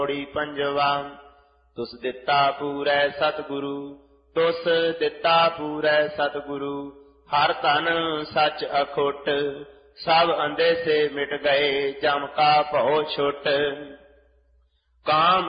ਪੌੜੀ ਪੰਜਵਾ। ਤੁਸ ਦਿੱਤਾ ਪੂਰੈ ਸਤਿਗੁਰੂ, ਤੁਸ ਦਿੱਤਾ ਪੂਰੈ ਸਤਿਗੁਰੂ। ਹਰ ਧਨ ਸੱਚ ਅਖੁੱਟ, ਸਭ ਅੰਧੇ ਸੇ ਮਿਟ ਗਏ, ਜਮ ਕਾ ਭਉ ਛੁਟ। ਕਾਮ